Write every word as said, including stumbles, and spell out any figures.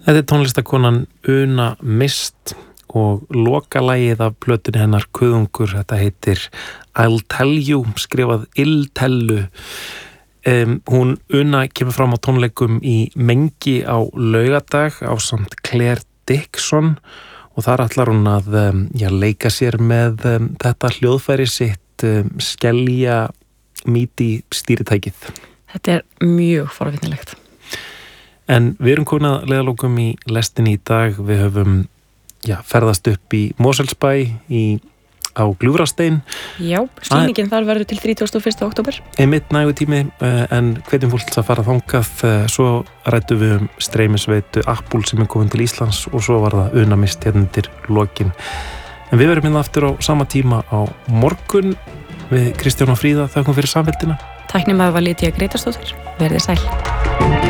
Þetta er tónlistakonan Una Mist og lokalagið af plötunni hennar Kuðungur, þetta heitir I'll Tell You, skrifað Illtellu. Um, hún Una kemur fram á tónleikum í Mengi á laugardag ásamt Claire Dixon og þar ætlar hún að um, já, leika sér með um, þetta hljóðfæri sitt um, Skelja Midi stýritækið. Þetta er mjög forvitnilegt. En við erum komin að leiðalokum í lestinni í dag. Við höfum já, ferðast upp í Mosfellsbæ í, á Gljúfrastein. Já, sýningin þar verður til þrítugasta og fyrsta október. Einmitt nægu tími, en hvetjum fólk að fara þangað. Svo ræddum við um streymisveitu Apple sem er komin til Íslands og svo var það Una Mist hérna undir lokin. En við verðum hérna aftur á sama tíma á morgun við Kristján og Fríða. Þakkum fyrir samfélgina. Tæknimaður var Lydía Grétarsdóttir. Verðið sæl.